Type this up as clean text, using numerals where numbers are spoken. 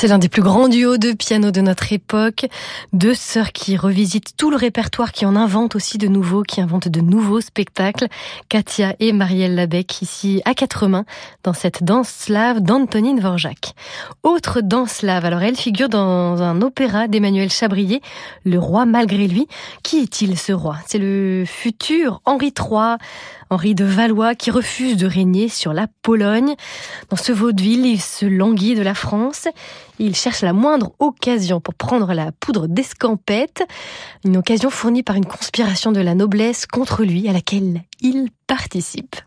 C'est l'un des plus grands duos de piano de notre époque. Deux sœurs qui revisitent tout le répertoire, qui en inventent aussi de nouveaux, qui inventent de nouveaux spectacles. Katia et Marielle Labec, ici à quatre mains, dans cette danse slave d'Antonine Dvorak. Autre danse slave, alors elle figure dans un opéra d'Emmanuel Chabrier, Le Roi malgré lui. Qui est-il, ce roi ? C'est le futur Henri III, Henri de Valois, qui refuse de régner sur la Pologne. Dans ce vaudeville, il se languit de la France. Il cherche la moindre occasion pour prendre la poudre d'escampette. Une occasion fournie par une conspiration de la noblesse contre lui, à laquelle il participe.